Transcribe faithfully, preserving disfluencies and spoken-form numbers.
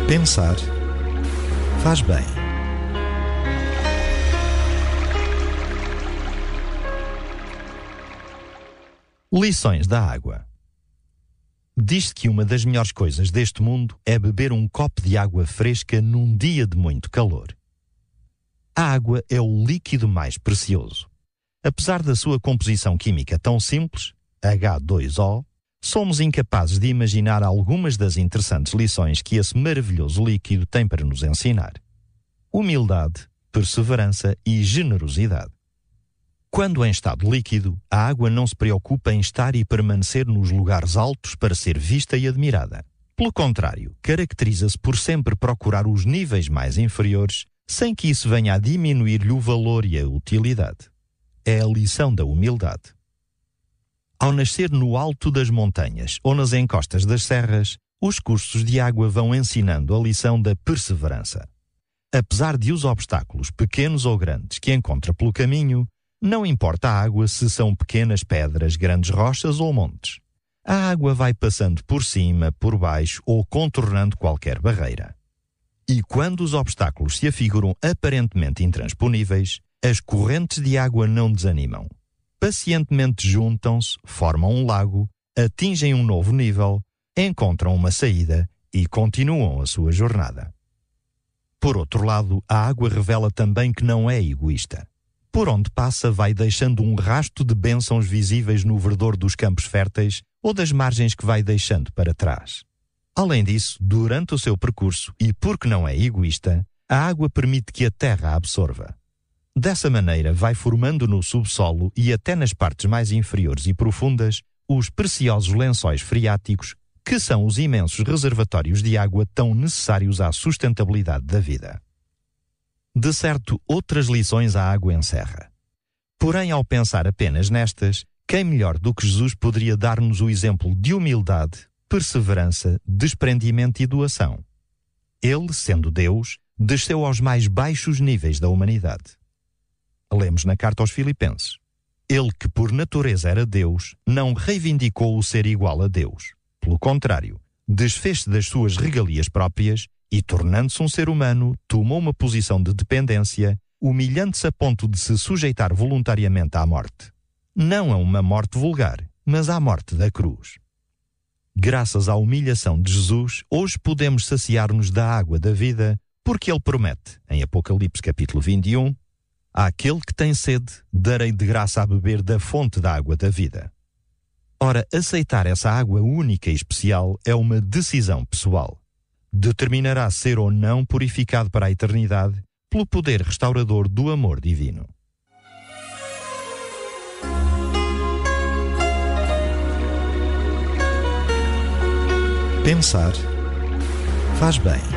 Pensar faz bem. Lições da água. Diz-se que uma das melhores coisas deste mundo é beber um copo de água fresca num dia de muito calor. A água é o líquido mais precioso. Apesar da sua composição química tão simples, H dois O, somos incapazes de imaginar algumas das interessantes lições que esse maravilhoso líquido tem para nos ensinar. Humildade, perseverança e generosidade. Quando em estado líquido, a água não se preocupa em estar e permanecer nos lugares altos para ser vista e admirada. Pelo contrário, caracteriza-se por sempre procurar os níveis mais inferiores, sem que isso venha a diminuir-lhe o valor e a utilidade. É a lição da humildade. Ao nascer no alto das montanhas ou nas encostas das serras, os cursos de água vão ensinando a lição da perseverança. Apesar de os obstáculos, pequenos ou grandes, que encontra pelo caminho, não importa a água se são pequenas pedras, grandes rochas ou montes. A água vai passando por cima, por baixo ou contornando qualquer barreira. E quando os obstáculos se afiguram aparentemente intransponíveis, as correntes de água não desanimam. Pacientemente juntam-se, formam um lago, atingem um novo nível, encontram uma saída e continuam a sua jornada. Por outro lado, a água revela também que não é egoísta. Por onde passa vai deixando um rasto de bênçãos visíveis no verdor dos campos férteis ou das margens que vai deixando para trás. Além disso, durante o seu percurso, e porque não é egoísta, a água permite que a terra a absorva. Dessa maneira vai formando no subsolo e até nas partes mais inferiores e profundas os preciosos lençóis freáticos, que são os imensos reservatórios de água tão necessários à sustentabilidade da vida. De certo, outras lições a água encerra. Porém, ao pensar apenas nestas, quem melhor do que Jesus poderia dar-nos o exemplo de humildade, perseverança, desprendimento e doação? Ele, sendo Deus, desceu aos mais baixos níveis da humanidade. Lemos na carta aos Filipenses. Ele que por natureza era Deus, não reivindicou o ser igual a Deus. Pelo contrário, desfez-se das suas regalias próprias e, tornando-se um ser humano, tomou uma posição de dependência, humilhando-se a ponto de se sujeitar voluntariamente à morte. Não a uma morte vulgar, mas à morte da cruz. Graças à humilhação de Jesus, hoje podemos saciar-nos da água da vida, porque ele promete, em Apocalipse capítulo vinte e um, àquele que tem sede, darei de graça a beber da fonte da água da vida. Ora, aceitar essa água única e especial é uma decisão pessoal. Determinará ser ou não purificado para a eternidade pelo poder restaurador do amor divino. Pensar faz bem.